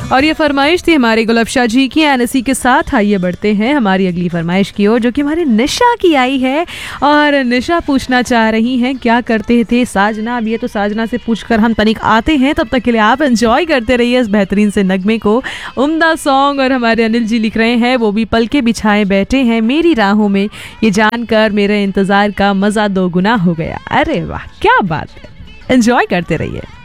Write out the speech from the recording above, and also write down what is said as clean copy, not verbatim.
और ये फरमाइश थी हमारे गुलबशाह जी की। एंड इसी के साथ आइए बढ़ते हैं हमारी अगली फरमाइश की ओर, जो कि हमारी निशा की आई है। और निशा पूछना चाह रही हैं, क्या करते थे साजना। अब ये तो साजना से पूछकर हम तनिक आते हैं, तब तक के लिए आप एंजॉय करते रहिए इस बेहतरीन से नगमे को, उम्दा सॉन्ग। और हमारे अनिल जी लिख रहे हैं, वो भी पल के बिछाए बैठे हैं मेरी राहों में, ये जानकर मेरे इंतजार का मजा दोगुना हो गया। अरे वाह, क्या बात है, एंजॉय करते रहिए।